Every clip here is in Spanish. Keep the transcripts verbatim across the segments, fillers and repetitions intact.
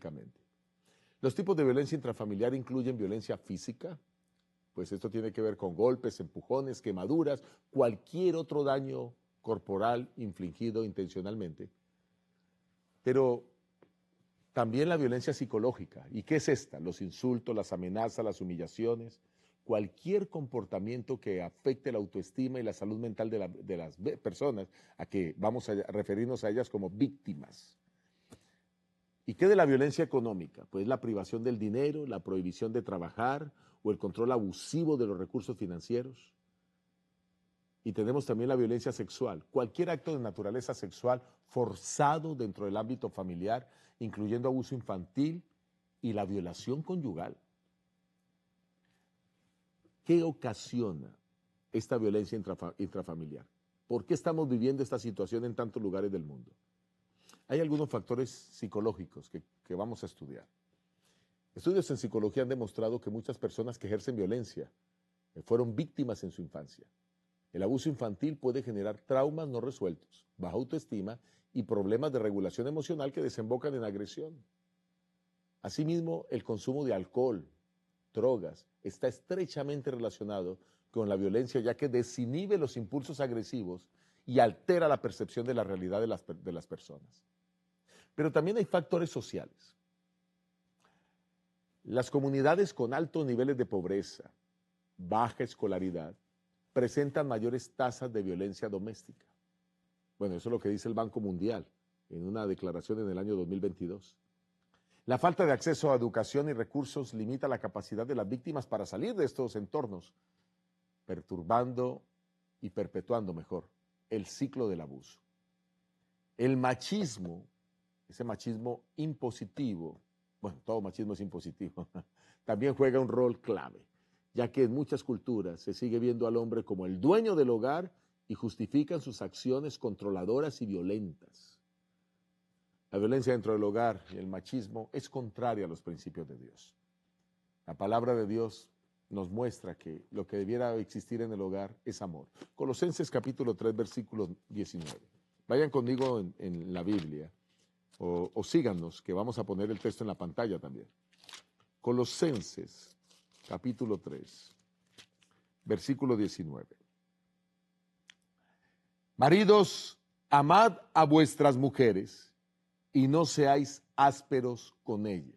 psicológicamente. Los tipos de violencia intrafamiliar incluyen violencia física, pues esto tiene que ver con golpes, empujones, quemaduras, cualquier otro daño corporal infligido intencionalmente. Pero también la violencia psicológica. ¿Y qué es esta? Los insultos, las amenazas, las humillaciones, cualquier comportamiento que afecte la autoestima y la salud mental de, la, de las personas, a que vamos a referirnos a ellas como víctimas. ¿Y qué de la violencia económica? Pues la privación del dinero, la prohibición de trabajar o el control abusivo de los recursos financieros. Y tenemos también la violencia sexual, cualquier acto de naturaleza sexual forzado dentro del ámbito familiar, incluyendo abuso infantil y la violación conyugal. ¿Qué ocasiona esta violencia intrafa- intrafamiliar? ¿Por qué estamos viviendo esta situación en tantos lugares del mundo? Hay algunos factores psicológicos que, que vamos a estudiar. Estudios en psicología han demostrado que muchas personas que ejercen violencia eh, fueron víctimas en su infancia. El abuso infantil puede generar traumas no resueltos, baja autoestima y problemas de regulación emocional que desembocan en agresión. Asimismo, el consumo de alcohol, drogas, está estrechamente relacionado con la violencia, ya que desinhibe los impulsos agresivos y altera la percepción de la realidad de las, de las personas. Pero también hay factores sociales. Las comunidades con altos niveles de pobreza, baja escolaridad, presentan mayores tasas de violencia doméstica. Bueno, eso es lo que dice el Banco Mundial en una declaración en el año dos mil veintidós. La falta de acceso a educación y recursos limita la capacidad de las víctimas para salir de estos entornos, perturbando y perpetuando mejor el ciclo del abuso. El machismo, ese machismo impositivo, bueno, todo machismo es impositivo, también juega un rol clave, ya que en muchas culturas se sigue viendo al hombre como el dueño del hogar y justifican sus acciones controladoras y violentas. La violencia dentro del hogar y el machismo es contraria a los principios de Dios. La palabra de Dios nos muestra que lo que debiera existir en el hogar es amor. Colosenses capítulo tres, versículo diecinueve. Vayan conmigo en, en la Biblia o, o síganos, que vamos a poner el texto en la pantalla también. Colosenses capítulo tres, versículo diecinueve. Maridos, amad a vuestras mujeres y no seáis ásperos con ellas.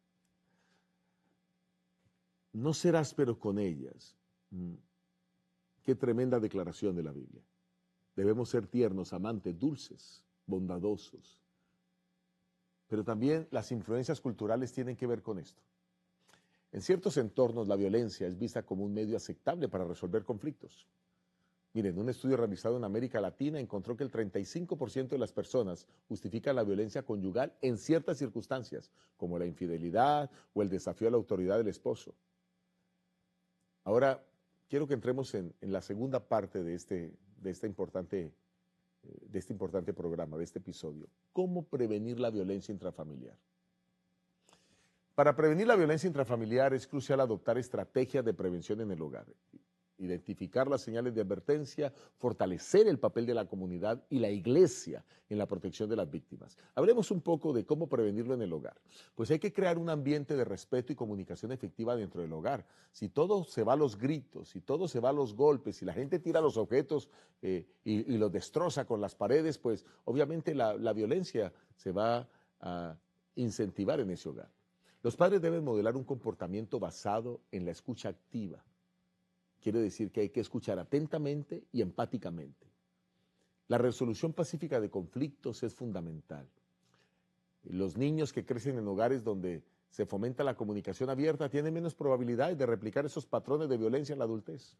No ser ásperos con ellas. Qué tremenda declaración de la Biblia. Debemos ser tiernos, amantes, dulces, bondadosos. Pero también las influencias culturales tienen que ver con esto. En ciertos entornos la violencia es vista como un medio aceptable para resolver conflictos. Miren, un estudio realizado en América Latina encontró que el treinta y cinco por ciento de las personas justifican la violencia conyugal en ciertas circunstancias, como la infidelidad o el desafío a la autoridad del esposo. Ahora, quiero que entremos en, en la segunda parte de este, de, esta importante, de este importante programa, de este episodio. ¿Cómo prevenir la violencia intrafamiliar? Para prevenir la violencia intrafamiliar es crucial adoptar estrategias de prevención en el hogar. Identificar las señales de advertencia, fortalecer el papel de la comunidad y la iglesia en la protección de las víctimas. Hablemos un poco de cómo prevenirlo en el hogar. Pues hay que crear un ambiente de respeto y comunicación efectiva dentro del hogar. Si todo se va a los gritos, si todo se va a los golpes, si la gente tira los objetos eh, y, y los destroza con las paredes, pues obviamente la, la violencia se va a incentivar en ese hogar. Los padres deben modelar un comportamiento basado en la escucha activa. Quiere decir que hay que escuchar atentamente y empáticamente. La resolución pacífica de conflictos es fundamental. Los niños que crecen en hogares donde se fomenta la comunicación abierta tienen menos probabilidades de replicar esos patrones de violencia en la adultez.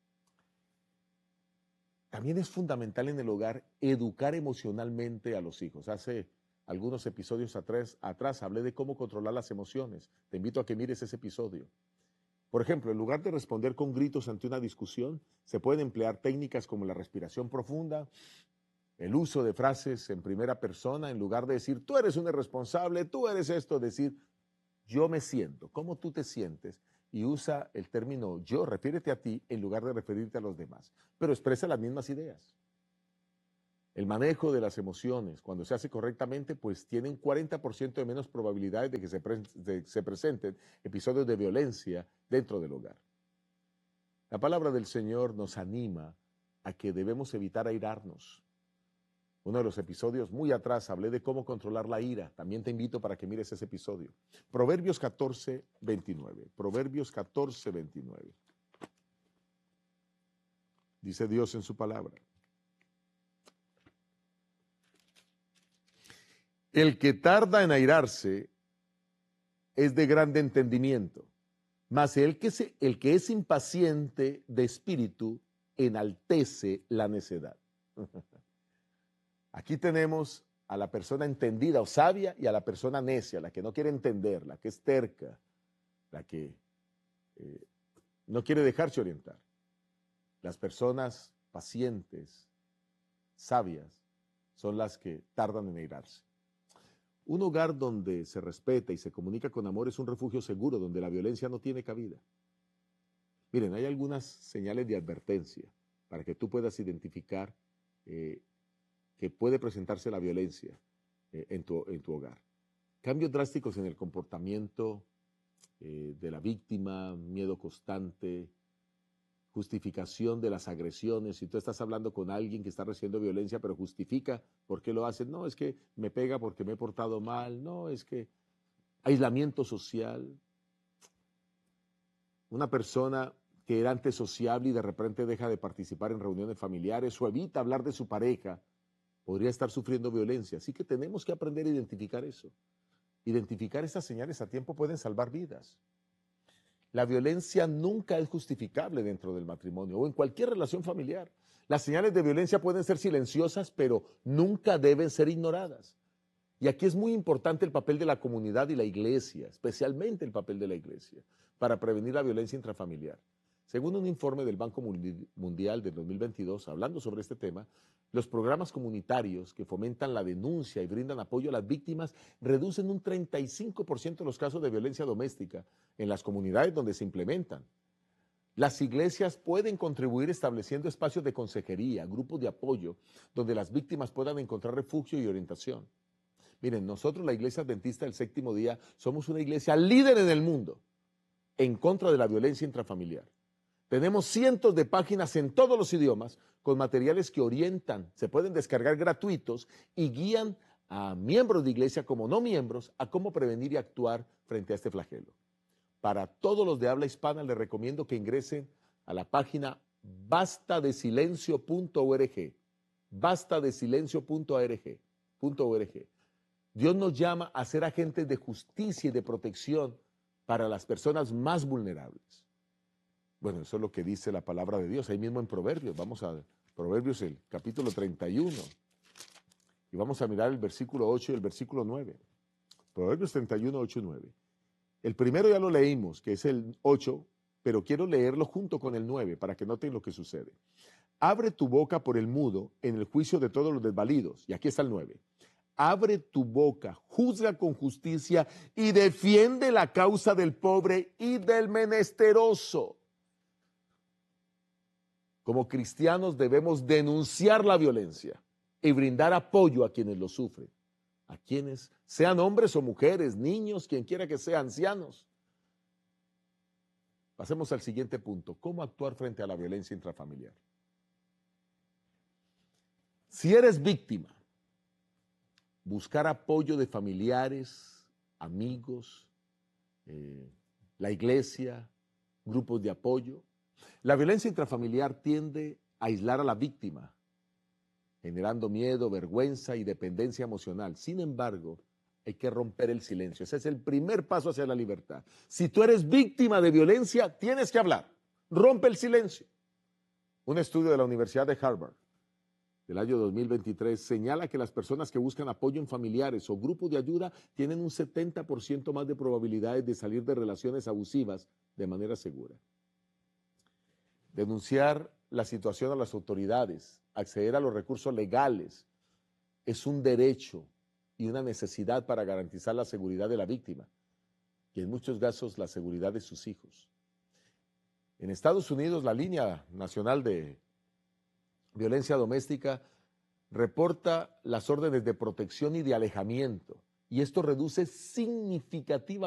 También es fundamental en el hogar educar emocionalmente a los hijos. Hace algunos episodios atrás, atrás hablé de cómo controlar las emociones. Te invito a que mires ese episodio. Por ejemplo, en lugar de responder con gritos ante una discusión, se pueden emplear técnicas como la respiración profunda, el uso de frases en primera persona, en lugar de decir, tú eres un irresponsable, tú eres esto, decir, yo me siento, ¿cómo tú te sientes? Y usa el término yo, refiérete a ti, en lugar de referirte a los demás, pero expresa las mismas ideas. El manejo de las emociones, cuando se hace correctamente, pues tiene un cuarenta por ciento de menos probabilidades de que se, pre de que se presenten episodios de violencia dentro del hogar. La palabra del Señor nos anima a que debemos evitar airarnos. Uno de los episodios muy atrás hablé de cómo controlar la ira. También te invito para que mires ese episodio. Proverbios catorce, veintinueve. Proverbios catorce, veintinueve. Dice Dios en su palabra: el que tarda en airarse es de grande entendimiento, mas el que, se, el que es impaciente de espíritu enaltece la necedad. Aquí tenemos a la persona entendida o sabia y a la persona necia, la que no quiere entender, la que es terca, la que eh, no quiere dejarse orientar. Las personas pacientes, sabias, son las que tardan en airarse. Un hogar donde se respeta y se comunica con amor es un refugio seguro, donde la violencia no tiene cabida. Miren, hay algunas señales de advertencia para que tú puedas identificar eh, que puede presentarse la violencia eh, en, tu, en tu hogar. Cambios drásticos en el comportamiento eh, de la víctima, miedo constante, justificación de las agresiones. Si tú estás hablando con alguien que está recibiendo violencia, pero justifica por qué lo hace, no, es que me pega porque me he portado mal, no, es que aislamiento social. Una persona que era antes sociable y de repente deja de participar en reuniones familiares o evita hablar de su pareja, podría estar sufriendo violencia. Así que tenemos que aprender a identificar eso. Identificar estas señales a tiempo pueden salvar vidas. La violencia nunca es justificable dentro del matrimonio o en cualquier relación familiar. Las señales de violencia pueden ser silenciosas, pero nunca deben ser ignoradas. Y aquí es muy importante el papel de la comunidad y la iglesia, especialmente el papel de la iglesia, para prevenir la violencia intrafamiliar. Según un informe del Banco Mundial del dos mil veintidós, hablando sobre este tema, los programas comunitarios que fomentan la denuncia y brindan apoyo a las víctimas reducen un treinta y cinco por ciento los casos de violencia doméstica en las comunidades donde se implementan. Las iglesias pueden contribuir estableciendo espacios de consejería, grupos de apoyo, donde las víctimas puedan encontrar refugio y orientación. Miren, nosotros, la Iglesia Adventista del Séptimo Día, somos una iglesia líder en el mundo en contra de la violencia intrafamiliar. Tenemos cientos de páginas en todos los idiomas con materiales que orientan, se pueden descargar gratuitos y guían a miembros de iglesia como no miembros a cómo prevenir y actuar frente a este flagelo. Para todos los de habla hispana les recomiendo que ingresen a la página basta de silencio punto org, basta de silencio punto org. Dios nos llama a ser agentes de justicia y de protección para las personas más vulnerables. Bueno, eso es lo que dice la palabra de Dios, ahí mismo en Proverbios. Vamos a Proverbios, el capítulo treinta y uno, y vamos a mirar el versículo ocho y el versículo nueve. Proverbios treinta y uno, ocho y nueve. El primero ya lo leímos, que es el ocho, pero quiero leerlo junto con el nueve para que noten lo que sucede. Abre tu boca por el mudo en el juicio de todos los desvalidos. Y aquí está el nueve. Abre tu boca, juzga con justicia y defiende la causa del pobre y del menesteroso. Como cristianos debemos denunciar la violencia y brindar apoyo a quienes lo sufren, a quienes sean hombres o mujeres, niños, quien quiera que sea, ancianos. Pasemos al siguiente punto, ¿cómo actuar frente a la violencia intrafamiliar? Si eres víctima, buscar apoyo de familiares, amigos, eh, la iglesia, grupos de apoyo. La violencia intrafamiliar tiende a aislar a la víctima, generando miedo, vergüenza y dependencia emocional. Sin embargo, hay que romper el silencio. Ese es el primer paso hacia la libertad. Si tú eres víctima de violencia, tienes que hablar. Rompe el silencio. Un estudio de la Universidad de Harvard del año dos mil veintitrés señala que las personas que buscan apoyo en familiares o grupos de ayuda tienen un setenta por ciento más de probabilidades de salir de relaciones abusivas de manera segura. Denunciar la situación a las autoridades, acceder a los recursos legales, es un derecho y una necesidad para garantizar la seguridad de la víctima y en muchos casos la seguridad de sus hijos. En Estados Unidos, la Línea Nacional de Violencia Doméstica reporta las órdenes de protección y de alejamiento, y esto reduce significativamente